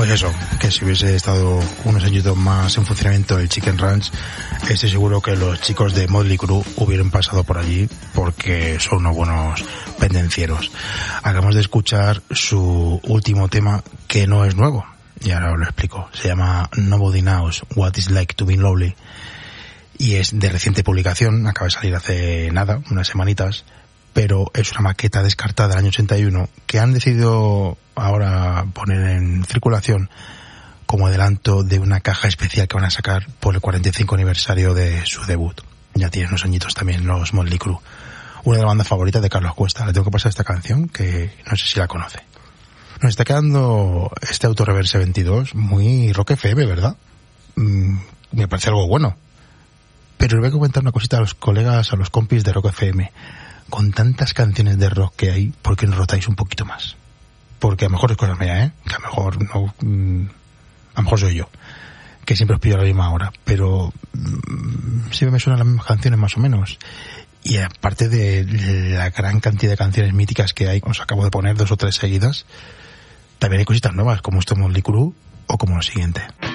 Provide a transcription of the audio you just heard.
Pues eso, que si hubiese estado unos añitos más en funcionamiento el Chicken Ranch, estoy seguro que los chicos de Motley Crue hubieran pasado por allí, porque son unos buenos pendencieros. Acabamos de escuchar su último tema, que no es nuevo, y ahora os lo explico. Se llama Nobody Knows What It's Like to Be Lonely, y es de reciente publicación, acaba de salir hace nada, unas semanitas, pero es una maqueta descartada del año 81 que han decidido ahora poner en circulación como adelanto de una caja especial que van a sacar por el 45 aniversario de su debut. Ya tienen unos añitos también los Motley Crue. Una de las bandas favoritas de Carlos Cuesta. Le tengo que pasar esta canción que no sé si la conoce. Nos está quedando este Autoreverse 22 muy Rock FM, ¿verdad? Me parece algo bueno. Pero le voy a comentar una cosita a los colegas, a los compis de Rock FM. Con tantas canciones de rock que hay, ¿por qué no rotáis un poquito más? Porque a lo mejor es cosa mía, que a lo mejor no, a lo mejor soy yo, que siempre os pillo a la misma hora, pero siempre me suenan las mismas canciones más o menos. Y aparte de la gran cantidad de canciones míticas que hay, os acabo de poner 2 o 3 seguidas, también hay cositas nuevas, como esto Motley Crue o como lo siguiente.